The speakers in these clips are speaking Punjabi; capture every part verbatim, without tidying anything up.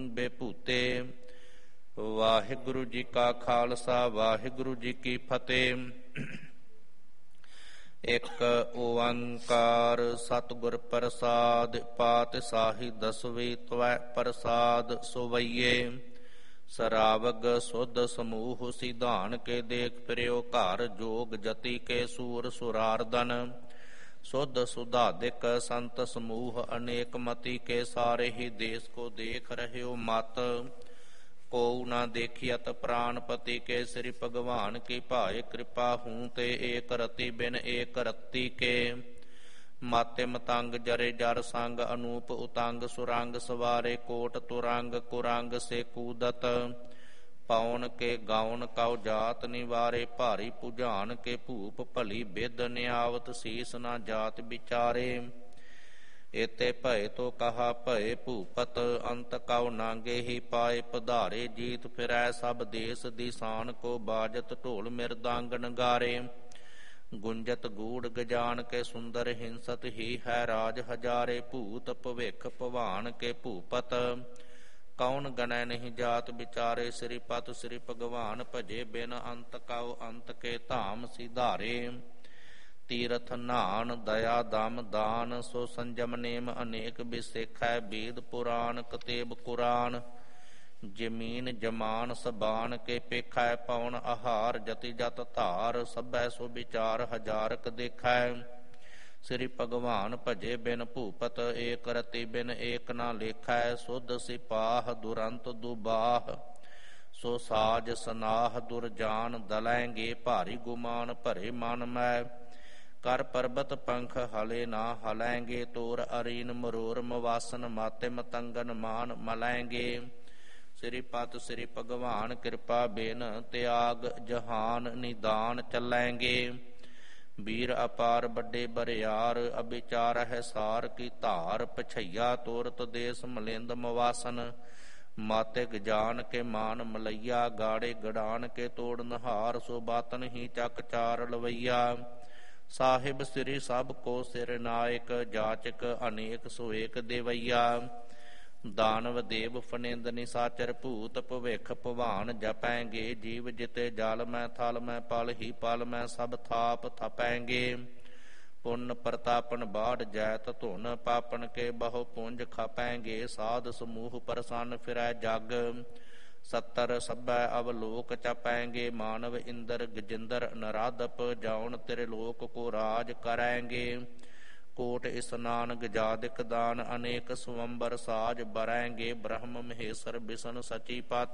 ਬੇਭੂਤੇ। ਵਾਹਿਗੁਰੂ ਜੀ ਕਾ ਖਾਲਸਾ ਵਾਹਿਗੁਰੂ ਜੀ ਕੀ ਫਤਿਹ। ਇੱਕ ਓੰਕਾਰ ਸਤਿਗੁਰ ਪ੍ਰਸਾਦਿ ਪਾਤਿਸ਼ਾਹੀ ਦਸਵੀਂ ਤਵੈ ਪ੍ਰਸਾਦਿ ਸੋਵਈਏ। ਸਰਾਵਗ ਸੁਧ ਸਮੂਹ ਸਿਧਾਨ ਕੇ ਦੇਖ ਪ੍ਰਿਯੋ ਘਰ ਜੋਗ ਜਤੀ ਕੇ ਸੂਰ ਸੁਰਾਰਦਨ। ਸੁਧ ਸੁਧਾਦਿਕ ਸੰਤ ਸਮੂਹ ਅਨੇਕ ਮਤੀ ਕੇ ਸਾਰੇ ਹੀ ਦੇਸ ਕੋ ਦੇਖ ਰਹਿਓ ਮਤ। ਕੋ ਨਾ ਦੇਖਿਅਤ ਪ੍ਰਾਨਪਤੀ ਕੇ ਸ੍ਰੀ ਭਗਵਾਨ ਕੀ ਭਾਏ ਕਿਰਪਾ ਹੂੰ ਤੇ ਏਕ ਰਤੀ ਬਿਨ ਏਕ ਰਤੀ ਕੇ। ਮਾਤੇ ਮਤੰਗ ਜਰੇ ਜਰ ਸੰਗ ਅਨੂਪ ਉਤੰਗ ਸੁਰੰਗ ਸਵਾਰੇ ਕੋਟ ਤੁਰੰਗ ਕੁਰੰਗ ਸੇ ਕੂਦਤ। ਪਾਉਨ ਕੇ ਗਾਉਨ ਕਉ ਜਾਤ ਨਿਵਾਰੇ ਭਾਰੀ ਭੁਜਾਨ ਕੇ ਭੂਪ ਭਲੀ ਬਿਦ ਨਿਆਵਤ ਸੀਸ ਨਾ ਜਾਤ ਵਿਚਾਰੇ। ਇਤੇ ਭਏ ਤੋ ਕਹਾ ਭਏ ਭੂਪਤ ਅੰਤ ਕਉ ਨਾਂਗੇ ਹੀ ਪਾਏ ਪਧਾਰੇ। ਜੀਤ ਫਿਰੈ ਸਭ ਦੇਸ ਦੀਸਾਨ ਕੋ ਬਾਜਤ ਢੋਲ ਮਿਰਦਾਂਗ ਨਗਾਰੇ। ਗੁੰਜਤ ਗੂੜ ਗਜਾਨ ਕੇ ਸੁੰਦਰ ਹਿੰਸਤ ਹੀ ਹੈ ਰਾਜ ਹਜ਼ਾਰੇ। ਭੂਤ ਭਵਿਖ ਭਵਾਨ ਕੇ ਭੂਪਤ ਕੌਣ ਗਣੈ ਨਹੀਂ ਜਾਤ ਵਿਚਾਰੇ। ਸ੍ਰੀ ਪਤ ਸ੍ਰੀ ਭਗਵਾਨ ਭਜੇ ਬਿਨ ਅੰਤ ਕਉ ਅੰਤ ਕੇ ਧਾਮ ਸਿਧਾਰੇ। ਤੀਰਥ ਨਾਨ ਦਇਆ ਦਮ ਦਾਨ ਸੋ ਸੰਜਮ ਨੇਮ ਅਨੇਕ ਬਿਸੇਖੈ। ਬੀਦ ਪੁਰਾਨ ਕਤੇਬ ਕੁਰਾਨ ਜਮੀਨ ਜਮਾਨ ਸਬਾਨ ਕੇ ਪੇਖੈ। ਪਉਣ ਆਹਾਰ ਜਤੀ ਜਤ ਧਾਰ ਸਭੈ ਸੋ ਵਿਚਾਰ ਹਜ਼ਾਰਕ ਦੇਖੈ। ਸ੍ਰੀ ਭਗਵਾਨ ਭਜੇ ਬਿਨ ਭੂਪਤ ਏਕ ਰਤੀ ਬਿਨ ਏਕ ਨਾ ਲੇਖੈ। ਸੁਧ ਸਿਪਾਹ ਦੁਰੰਤ ਦੁਬਾਹ ਸੋ ਸਾਜ ਸਨਾਹ ਦੁਰਜਾਨ। ਦਲੈਂਗੇ ਭਾਰੀ ਗੁਮਾਨ ਭਰੇ ਮਨ ਮੈਂ ਕਰ ਪਰਬਤ ਪੰਖ ਹਲੇ ਨਾ ਹਲੈਂਗੇ। ਤੋਰ ਅਰੀਨ ਮਰੋਰ ਮਵਾਸਨ ਮਾਤੇ ਮਤੰਗਨ ਮਾਨ ਮਲੈਂਗੇ। ਸ੍ਰੀ ਪਤ ਸ੍ਰੀ ਭਗਵਾਨ ਕਿਰਪਾ ਬਿਨ ਤਿਆਗ ਜਹਾਨ ਨਿਦਾਨ ਚੱਲੈਂਗੇ। ਵੀਰ ਅਪਾਰ ਵੱਡੇ ਬਰਿਆਰ ਅਬਿਚਾਰ ਹੈ ਸਾਰ ਕੀ ਧਾਰ। ਪਛਈਆ ਤੋਰਤ ਦੇਸ ਮਲਿੰਦ ਮਵਾਸਨ ਮਾਤੇ ਗਜਾਨ ਕੇ ਮਾਨ ਮਲਈਆ। ਗਾੜੇ ਗੜਾਨ ਕੇ ਤੋੜ ਨਹਾਰ ਸੋ ਬਾਤਨ ਹੀ ਚੱਕ ਚਾਰ ਲਵਈਆ। ਸਾਹਿਬ ਸ੍ਰੀ ਸਭ ਕੋ ਸਿਰ ਨਾਇਕ ਜਾਚਕ ਅਨੇਕ ਸੋ ਏਕ ਦੇਵਈਆ। ਦਾਨਵ ਦੇਵ ਫਨਿੰਦ ਨਿਸਾਚਰ ਭੂਤ ਭਵਿਖ ਭਵਾਨ ਜਪੈਂਗੇ। ਜੀਵ ਜਿਤੇ ਜਲ ਮੈਂ ਥਲ ਮੈਂ ਪਲ ਹੀ ਪਲ ਮੈਂ ਸਭ ਥਾਪ ਥਪੈਂਗੇ। ਪੁੰਨ ਪ੍ਰਤਾਪਨ ਬਾੜ ਜੈਤ ਧੁਨ ਪਾਪਨ ਕੇ ਬਹੁ ਪੁੰਜ ਖਪੈਂਗੇ। ਸਾਧ ਸਮੂਹ ਪ੍ਰਸੰਨ ਫਿਰੈ ਜਗ ਸੱਤਰ ਸਭੈ ਅਵਲੋਕ ਚਪੈਂਗੇ। ਮਾਨਵ ਇੰਦਰ ਗਜਿੰਦਰ ਨਰਾਦਪ ਜਾਉਣ ਤ੍ਰਿਲੋਕ ਕੋ ਰਾਜ ਕਰੈਂਗੇ। ਕੋਟ ਇਸਨਾਨ ਗਜਾਦਿਕ ਦਾਨ ਅਨੇਕ ਸਵੰਬਰ ਸਾਜ ਬਰੈਂਗੇ। ਬ੍ਰਹਮ ਮਹੇਸ਼ਰ ਬਿਸ਼ਨ ਸਚੀ ਪਤ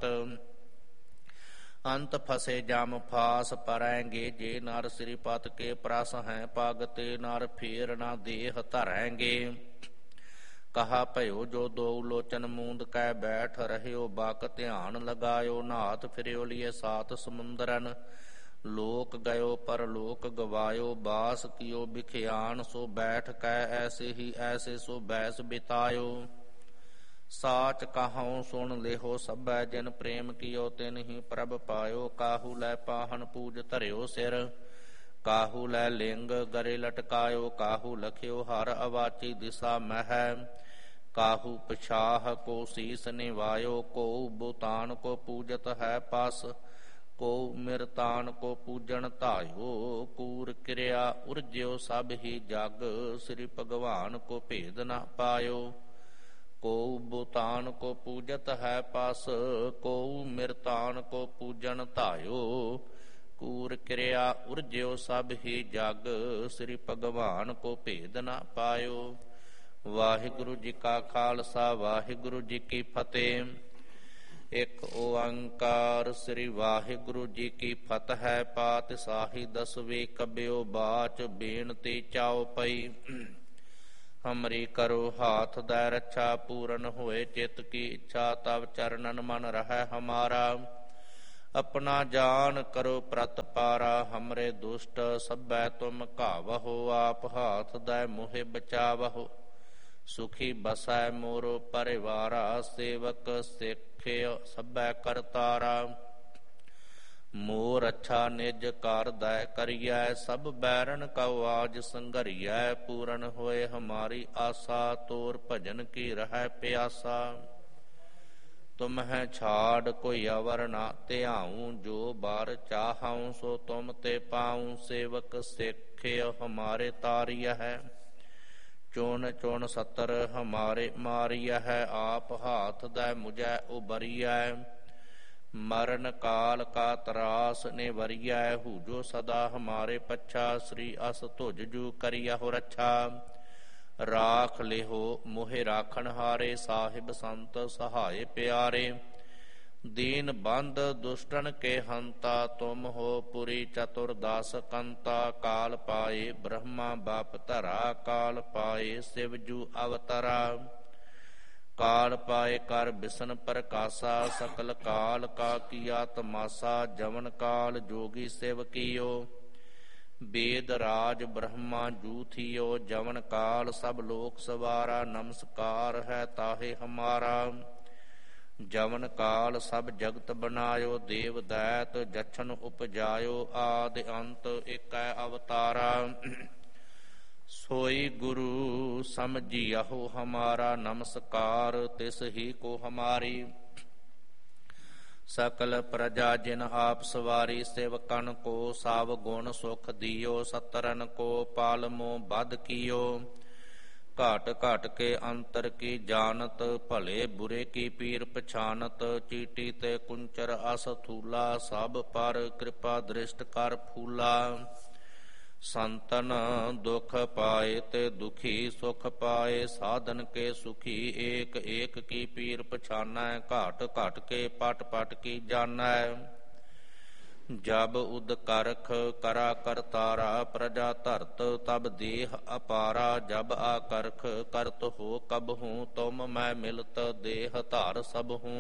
ਅੰਤ ਫਸੇ ਜਮ ਫਾਸ ਪਰੈਂਗੇ। ਜੇ ਨਰ ਸ੍ਰੀ ਪਤ ਕੇ ਪ੍ਰਸ ਹੈ ਪਗ ਤੇ ਨਰ ਫੇਰ ਨਾ ਦੇਹ ਧਰੈਂਗੇ। ਕਹਾ ਭਇਓ ਜੋ ਦੋ ਲੋਚਨ ਮੂੰਦ ਕੈ ਬੈਠ ਰਹਿਓ ਬਕ ਧਿਆਨ ਲਗਾਇਓ। ਨਾਥ ਫਿਰਿਓ ਲਿਏ ਸਾਤ ਸਮੁੰਦਰਨ ਲੋਕ ਗਇਓ ਪਰ ਲੋਕ ਗਵਾਇਓ। ਬਾਸ ਕੀਓ ਬਿਖਿਆਨ ਸੋ ਬੈਠ ਕੈ ਐਸੇ ਹੀ ਐਸੇ ਸੋ ਬੈਸ ਬਿਤਾਇਓ। ਸਾਚ ਕਹਾਉ ਸੁਣ ਲਿਹੋ ਸਭੈ ਜਿਨ ਪ੍ਰੇਮ ਕੀਓ ਤਿਨ ਹੀ ਪ੍ਰਭ ਪਾਇਓ। ਕਾਹੂ ਲੈ ਪਾਹਨ ਪੂਜ ਧਰਿਓ ਸਿਰ ਕਾਹੂ ਲੈ ਲਿੰਗ ਗਰੇ ਲਟਕਾਇਓ। ਕਾਹੂ ਲਖਿਓ ਹਰ ਅਵਾਚੀ ਦਿਸਾ ਮਹਿ ਕਾਹੂ ਪਛਾਹ ਕੋ ਸੀਸ ਨਿਵਾਇਓ। ਕੋ ਬੁਤਾਨ ਕੋ ਪੂਜਤ ਹੈ ਪਸ ਕੋ ਮਿਰਤਾਨ ਕੋ ਪੂਜਨ ਧਾਇਓ। ਕੂਰ ਕਿਰਿਆ ਉਰਜਿਓ ਸਭ ਹੀ ਜਗ ਸ੍ਰੀ ਭਗਵਾਨ ਕੋ ਭੇਦ ਨਾ ਪਾਇਓ। ਕੋ ਬੁਤਾਨ ਕੋ ਪੂਜਤ ਹੈ ਪਸ ਕੋ ਮਿਰਤਾਨ ਕੋ ਪੂਜਨ ਧਾਇਓ। ਕੂਰ ਕਿਰਿਆ ਉਰਜਿਓ ਸਭ ਹੀ ਜਗ ਸ੍ਰੀ ਭਗਵਾਨ ਕੋ ਭੇਦ ਨਾ ਪਾਇਓ। ਵਾਹਿਗੁਰੂ ਜੀ ਕਾ ਖਾਲਸਾ ਵਾਹਿਗੁਰੂ ਜੀ ਕੀ ਫਤਿਹ। ਇੱਕ ਓੰਕਾਰ ਸ੍ਰੀ ਵਾਹਿਗੁਰੂ ਜੀ ਕੀ ਫਤਿਹ ਹੈ। ਪਾਤਿਸ਼ਾਹੀ ਦਸਵੀਂ ਕਬਿਓ ਬਾਚ ਬੇਨਤੀ ਚਾਉ ਪਈ। ਹਮਰੀ ਕਰੋ ਹਾਥ ਦੈ ਰੱਛਾ ਪੂਰਨ ਹੋਏ ਚਿਤ ਕੀ ਇੱਛਾ। ਤਬ ਚਰਨਨ ਮਨ ਰਹਿ ਹਮਾਰਾ ਆਪਣਾ ਜਾਨ ਕਰੋ ਪ੍ਰਤਪਾਰਾ। ਹਮਰੇ ਦੁਸ਼ਟ ਸਭੈ ਤੁਮ ਘਾਵਹੋ ਆਪ ਹਾਥ ਦੈ ਮੋਹਿ ਬਚਾਵਹੋ। ਸੁਖੀ ਬਸੈ ਮੋਰੋ ਪਰਿਵਾਰਾ ਸੇਵਕ ਸਿੱਖਿਓ ਸਭੈ ਕਰਤਾਰਾ। ਮੋਰ ਅੱਛਾ ਨਿਜ ਕਾਰ ਦੈ ਕਰੀਐ ਸਭ ਬੈਰਨ ਕਉ ਆਜ ਸੰਘਰੀਐ। ਪੂਰਨ ਹੋਏ ਹਮਾਰੀ ਆਸਾ ਤੋਰ ਭਜਨ ਕੀ ਰਹਿ ਪਿਆਸਾ। ਤੁਮ ਹੈ ਛਾੜ ਕੋਈ ਅਵਰ ਨਾ ਧਿਆਉ, ਜੋ ਬਾਰ ਚਾਹਾਉ ਸੋ ਤੁਮ ਤੇ ਪਾਉ। ਸੇਵਕ ਸਿੱਖਿ ਹਮਾਰੇ ਤਾਰੀਆ ਹੈ, ਚੁਣ ਚੁਣ ਸਤਰ ਹਮਾਰੇ ਮਾਰੀਆ ਹੈ। ਆਪ ਹਾਥ ਦੈ ਮੁਝੈ ਉਬਰੀਐ, ਮਰਨ ਕਾਲ ਕਾ ਤਰਾਸ ਨਿਵਰੀਐ। ਹੂ ਜੋ ਸਦਾ ਹਮਾਰੇ ਪੱਛਾ, ਸ੍ਰੀ ਅਸ ਤੁਜ ਜੂ ਕਰੀਆ ਹੋ ਰੱਛਾ। ਰਾਖ ਲਿਹੋ ਮੋਹਿ ਰਾਖਣ ਹਾਰੇ, ਸਾਹਿਬ ਸੰਤ ਸਹਾਏ ਪਿਆਰੇ। ਦੀਨ ਬੰਧ ਦੁਸ਼ਟਨ ਕੇ ਹੰਤਾ, ਤੁਮ ਹੋ ਪੁਰੀ ਚਤੁਰ ਦਾਸ ਕੰਤਾ। ਕਾਲ ਪਾਏ ਬ੍ਰਹਮਾ ਬਾਪ ਧਰਾ, ਕਾਲ ਪਾਏ ਸਿਵ ਜੂ ਅਵਤਰਾ। ਕਾਲ ਪਾਏ ਕਰ ਬਿਸ਼ਨ ਪ੍ਰਕਾਸ਼ਾ, ਸਕਲ ਕਾਲ ਕਾ ਕੀਆ ਤਮਾਸਾ। ਜਵਨ ਕਾਲ ਜੋਗੀ ਸਿਵ ਕੀਓ, वेद राज ब्रह्मा जू थियो। जवन काल सब लोक सवारा, नमस्कार है ताहे हमारा। जवन काल सब जगत बनायो, देव दैत जछन उपजायो। आदि अंत एक अवतारा, सोई गुरु समझियाहो हमारा। नमस्कार तिस ही को हमारी, सकल प्रजा जिन आप सवारी। सेवकन को साव गुण सुख दियो, सतरन को पालमो बद कियो। घाट घाट के अंतर की जानत, भले बुरे की पीर पछानत। चीटी ते कुंचर अस थूला, सब पर कृपा दृष्ट कर फूला। संतन दुख पाए ते दुखी सुख पाए, साधन के सुखी एक एक की पीर पछाना। घाट घाट के पट पट की जाना। जब उद करख करा करतारा, प्रजा धरत तब देह अपारा। जब आकरख करत हो कब हूँ, तुम मैं मिलत देह धार सब हूँ।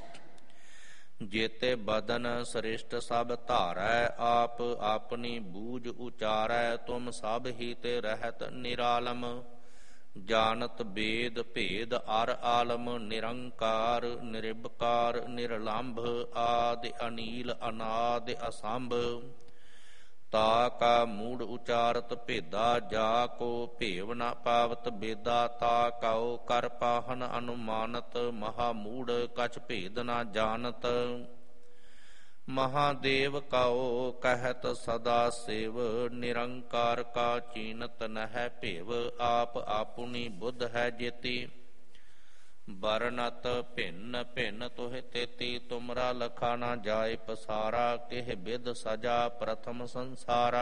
जेते बदन श्रेष्ठ सब धारै, आप अपनी बूझ उचारै। तुम सब ही ते रहत निरालम, जानत वेद भेद अर आलम। निरंकार निरिबकार निरलंभ, आदि अनील अनादि असंभ। ताका मूढ़ उचारत भेदा, जाको भेव न पावत बेदा। ताकाओ कर पाहन अनुमानत, महामूढ़ कछ भेद न जानत। महादेव काओ कहत सदा सेव, निरंकार का चीनत नह भेव। आप आपुनी बुद्ध है जेती, बरनत भिन्न भिन्न तुह तेती। तुमरा लखा न जाय पसारा, किह बिद सजा प्रथम संसारा।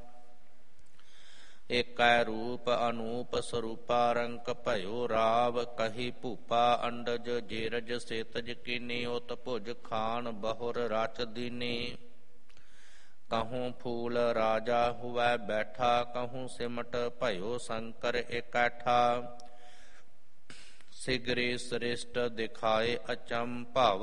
एकै रूप अनूप स्वरूपा, रंक भयो राव कही भूपा। अंडज जेरज सेतज कीनी, उत भुज खान बहुर रच दीनी। कहूँ फूल राजा हुआ बैठा, कहूँ सिमट भयो शंकर इकैठा। सिगरे श्रेष्ठ दिखाए अचंभव,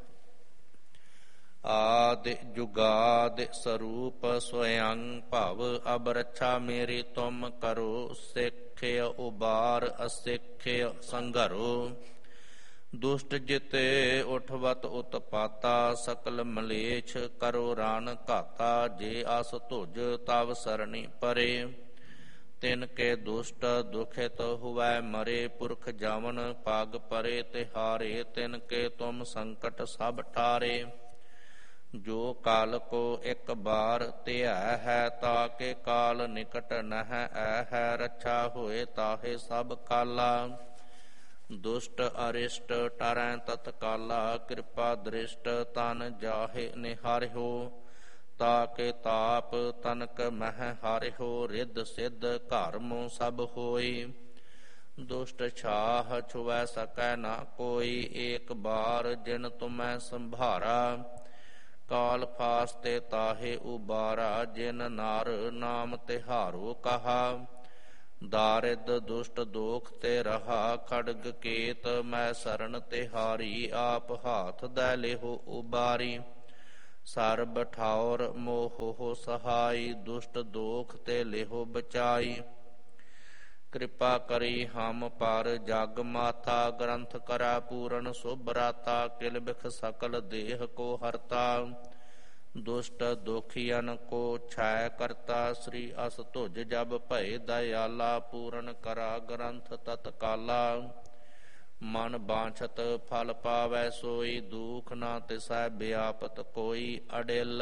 आदि जुगादि स्वरूप स्वयं भव। अब रक्षा मेरी तुम करो, सिख्य उबार असिख्य संघरो। दुष्ट जिते उठवत उत्पाता, सकल मलेच्छ करो रान घाता। जे आस तुझ तव सरणी परे, तिन के दुष्ट दुखित हुवै मरे। पुरख जावन पाग परे तिहारे, तिन के तुम संकट सब टारे। जो काल को एक बार त्या है, ताके काल निकट नह ऐ है। रक्षा होए ताहे सब काला, दुष्ट अरिष्ट टरै तत्काला। कृपा दृष्ट तन जाहे निहारिहो, ताके ताप तनक मह हारिहो। रिद्ध सिद्ध घरमो सब होई, दुष्ट छाह छुवै सकै न कोई। एक बार जिन तुम्हें संभारा, काल फास्ते ताहे उबारा। जिन नार नाम तिहारो कहा, दारिद दुष्ट दोख ते रहा। खड्ग केत मैं शरण तिहारी, आप हाथ दै लेहो उबारी। सरब ठौर मोहो सहाई, दुष्ट दोख ते लेहो बचाई। कृपा करी हम पर जग माता, ग्रंथ करा पूरन सुभराता। किल बिख सकल देह को हरता, दुष्ट दुखियन को छाय करता। श्री अस तुझ जब भय दयाला, पूरन करा ग्रंथ तत्काला। ਮਨ ਬਾਂਛਤ ਫਲ ਪਾਵੈ ਸੋਈ, ਦੁਖ ਨਾ ਤਿਸੈ ਬਿਆਪਤ ਕੋਈ। ਅੜਿਲ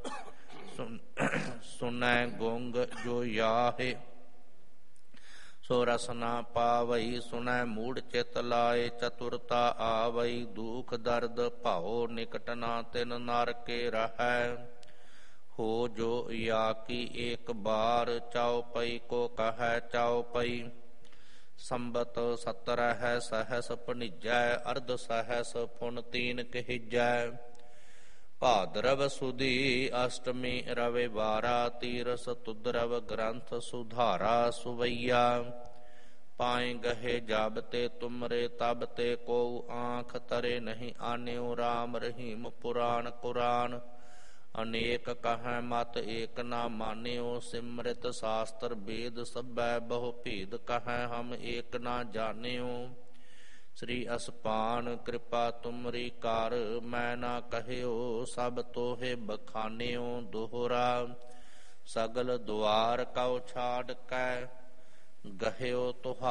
ਸੁਨੈ ਗੁੰਗ ਜੋ ਯਾਹੇ, ਸੋ ਰਸ ਨਾ ਪਾਵਈ। ਸੁਨੈ ਮੂੜ ਚਿਤ ਲਾਏ, ਚਤੁਰਤਾ ਆਵਈ। ਦੁਖ ਦਰਦ ਭਾਉ ਨਿਕਟ ਨਾ ਤਿਨ ਨਰ ਕੇ ਰਹੈ। ਹੋ ਜੋ ਯਾ ਕੀ ਏਕ ਬਾਰ, ਚਾਉ ਪਈ ਕੋ ਕਹੈ ਚਾਉ ਪਈ। ਸੰਬਤ ਸਤਰਹਿ ਸਹਸ ਭਣੀਜੈ, ਅਰਧ ਸਹਸ ਪੁਨ ਤੀਨ ਕਹਿਜੈ। ਭਾਦਰਵ ਸੁਦੀ ਅਸ਼ਟਮੀ ਰਵਿਵਾਰਾ, ਤੀਰਸ ਤੁਦਰਵ ਗ੍ਰੰਥ ਸੁਧਾਰਾ। ਸੁਵਈਆ ਪਾਏ ਗਹੇ ਜਬ ਤੇ ਤੁਮਰੇ, ਤਬ ਤੇ ਕੋ ਆਂਖ ਤਰੇ ਨਹੀਂ ਆਨਿਓ। ਰਾਮ ਰਹੀਮ ਪੁਰਾਣ ਕੁਰਾਨ, ਅਨੇਕ ਕਹੈ ਮਤ ਏਕ ਨਾ ਮਾਨਿਓ। ਸਿਮ੍ਰਿਤ ਸਾਸਤਰ ਵੇਦ ਸਭੈ, ਬਹੁ ਭੇਦ ਕਹੈ ਹਮ ਏਕ ਨਾ ਜਾਣਿਓ। ਸ੍ਰੀ ਅਸਪਾਨ ਕਿਰਪਾ ਤੁਮਰੀ ਕਰ, ਮੈਂ ਨਾ ਕਹਿਓ ਸਭ ਤੋਹੇ ਬਖਾਨਿਓ। ਦੋਹਰਾ ਸਗਲ ਦੁਆਰ ਕਉ ਛਾੜ ਕੈ, ਗਹਿਓ ਤੁਹਾ